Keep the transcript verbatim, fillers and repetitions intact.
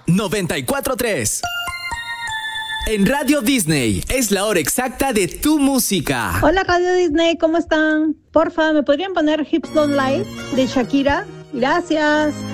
noventa y cuatro punto tres. En Radio Disney es la hora exacta de tu música. Hola Radio Disney, ¿cómo están? Porfa, ¿me podrían poner Hips Don't Lie de Shakira? Gracias.